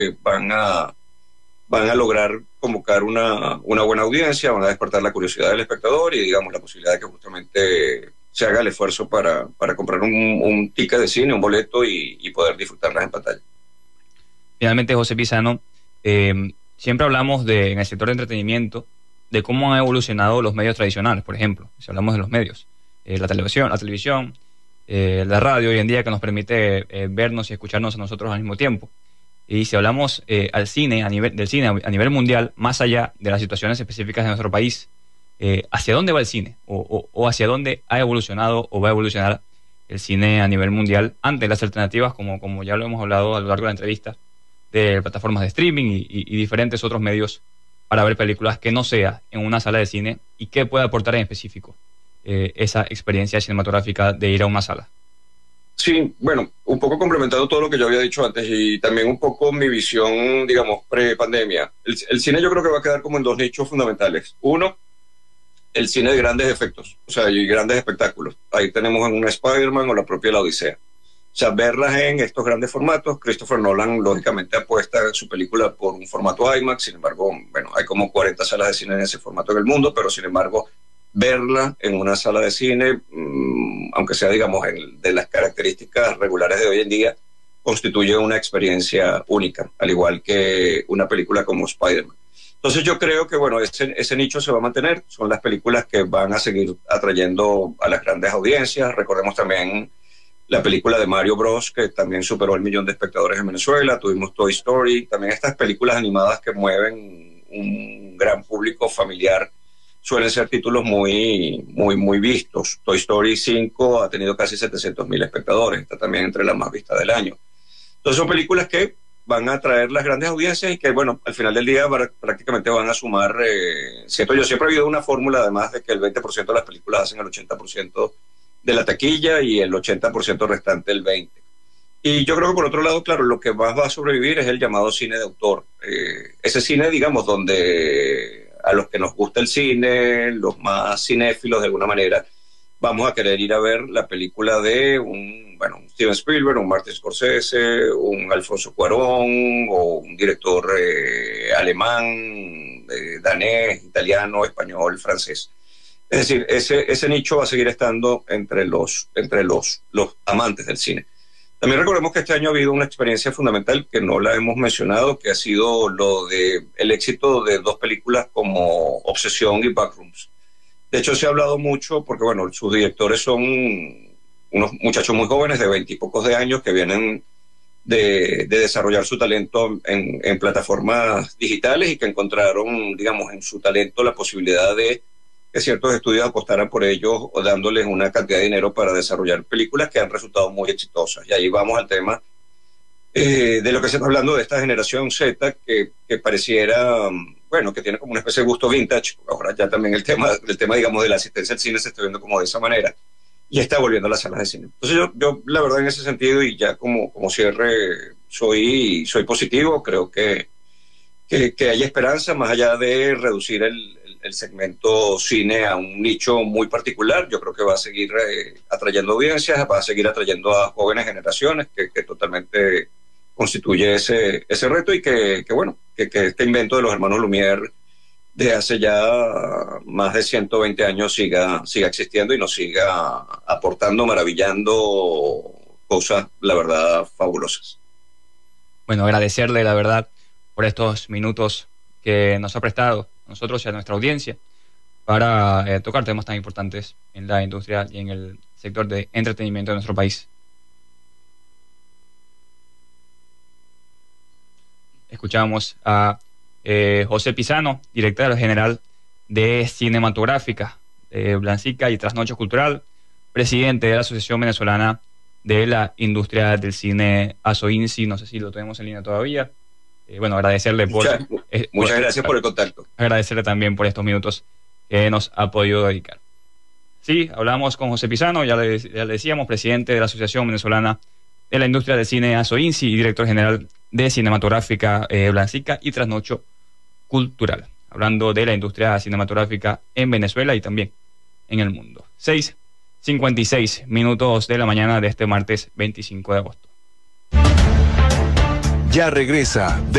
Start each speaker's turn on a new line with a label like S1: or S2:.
S1: van a lograr convocar una buena audiencia, van a despertar la curiosidad del espectador y, digamos, la posibilidad de que justamente se haga el esfuerzo para comprar un ticket de cine, un boleto y poder disfrutarlas en pantalla.
S2: Finalmente, José Pizano, siempre hablamos en el sector de entretenimiento de cómo han evolucionado los medios tradicionales, por ejemplo, si hablamos de los medios, la televisión, la radio hoy en día que nos permite vernos y escucharnos a nosotros al mismo tiempo. Y si hablamos del cine a nivel mundial, más allá de las situaciones específicas de nuestro país, ¿hacia dónde va el cine? O hacia dónde ha evolucionado o va a evolucionar el cine a nivel mundial ante las alternativas, como ya lo hemos hablado a lo largo de la entrevista, de plataformas de streaming y diferentes otros medios para ver películas que no sea en una sala de cine y qué puede aportar en específico esa experiencia cinematográfica de ir a una sala?
S1: Sí, bueno, un poco complementando todo lo que yo había dicho antes y también un poco mi visión, digamos, pre-pandemia. El cine yo creo que va a quedar como en dos nichos fundamentales. Uno, el cine de grandes efectos, o sea, y grandes espectáculos. Ahí tenemos en un Spider-Man o la propia La Odisea. O sea, verlas en estos grandes formatos. Christopher Nolan, lógicamente, apuesta su película por un formato IMAX. Sin embargo, bueno, hay como 40 salas de cine en ese formato en el mundo, pero sin embargo, verla en una sala de cine, aunque sea, digamos, de las características regulares de hoy en día, constituye una experiencia única, al igual que una película como Spider-Man. Entonces yo creo que, bueno, ese nicho se va a mantener. Son las películas que van a seguir atrayendo a las grandes audiencias. Recordemos también la película de Mario Bros, que también superó el 1.000.000 de espectadores en Venezuela. Tuvimos Toy Story. También estas películas animadas que mueven un gran público familiar suelen ser títulos muy vistos. Toy Story 5 ha tenido casi 700.000 espectadores. Está también entre las más vistas del año. Entonces son películas que van a atraer las grandes audiencias y que, bueno, al final del día prácticamente van a sumar, siento yo, siempre ha habido una fórmula, además de que el 20% de las películas hacen el 80% de la taquilla y el 80% restante el 20%. Y yo creo que por otro lado, claro, lo que más va a sobrevivir es el llamado cine de autor. Ese cine, digamos, donde a los que nos gusta el cine, los más cinéfilos de alguna manera, vamos a querer ir a ver la película de un Steven Spielberg, un Martin Scorsese, un Alfonso Cuarón o un director alemán, danés, italiano, español, francés. Es decir, ese nicho va a seguir estando entre los amantes del cine. También recordemos que este año ha habido una experiencia fundamental que no la hemos mencionado, que ha sido el éxito de dos películas como Obsesión y Backrooms. De hecho, se ha hablado mucho porque, bueno, sus directores son unos muchachos muy jóvenes de 20 y pocos de años que vienen de desarrollar su talento en plataformas digitales y que encontraron, digamos, en su talento la posibilidad de que ciertos estudios apostaran por ellos o dándoles una cantidad de dinero para desarrollar películas que han resultado muy exitosas. Y ahí vamos al tema de lo que se está hablando de esta generación Z que pareciera, bueno, que tiene como una especie de gusto vintage. Ahora ya también el tema, digamos, de la asistencia al cine se está viendo como de esa manera y está volviendo a las salas de cine. Entonces yo la verdad en ese sentido y ya como cierre soy positivo. Creo que hay esperanza más allá de reducir el segmento cine a un nicho muy particular. Yo creo que va a seguir atrayendo audiencias, va a seguir atrayendo a jóvenes generaciones que totalmente constituye ese reto y que este invento de los hermanos Lumière de hace ya más de 120 años siga existiendo y nos siga aportando, maravillando cosas, la verdad, fabulosas.
S2: Bueno, agradecerle, la verdad, por estos minutos que nos ha prestado a nosotros y a nuestra audiencia para tocar temas tan importantes en la industria y en el sector de entretenimiento de nuestro país. Escuchamos a José Pizano, director general de Cinematográfica, Blancica y Trasnocho Cultural, presidente de la Asociación Venezolana de la Industria del Cine, ASOINCI. No sé si lo tenemos en línea todavía. Bueno, agradecerle
S1: muchas gracias por el contacto.
S2: Agradecerle también por estos minutos que nos ha podido dedicar. Sí, hablamos con José Pizano, ya le decíamos, presidente de la Asociación Venezolana de la Industria del Cine, ASOINCI, y director general de Cinematográfica, Blancica y Trasnocho Cultural, hablando de la industria cinematográfica en Venezuela y también en el mundo. 6:56 minutos de la mañana de este martes 25 de agosto.
S3: ya regresa.